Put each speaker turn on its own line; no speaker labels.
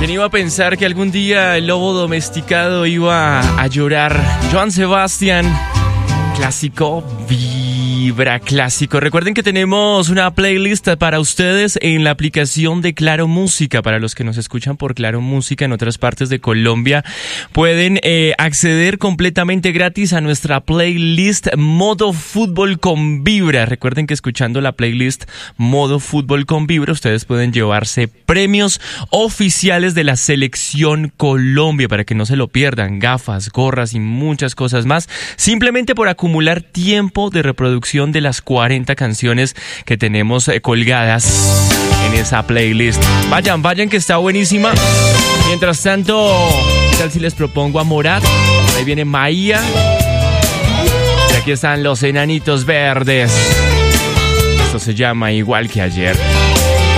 ¿Quién iba a pensar que algún día el lobo domesticado iba a llorar? Joan Sebastián, clásico, vibra clásico. Recuerden que tenemos una playlist para ustedes en la aplicación de Claro Música. Para los que nos escuchan por Claro Música en otras partes de Colombia, pueden acceder completamente gratis a nuestra playlist Modo Fútbol con Vibra. Recuerden que escuchando la playlist Modo Fútbol con Vibra, ustedes pueden llevarse premios oficiales de la Selección Colombia para que no se lo pierdan. Gafas, gorras y muchas cosas más. Simplemente por acumular tiempo de reproducción de las 40 canciones que tenemos colgadas en esa playlist. Vayan que está buenísima. Mientras tanto, ¿qué tal si les propongo a Morat? Ahí viene Maía. Y aquí están los Enanitos Verdes. Esto se llama Igual que ayer.